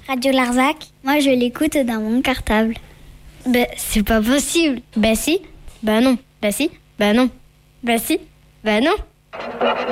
Radio Larzac. Moi, je l'écoute dans mon cartable. C'est pas possible. Si. Non. Si. Non. Si. Non.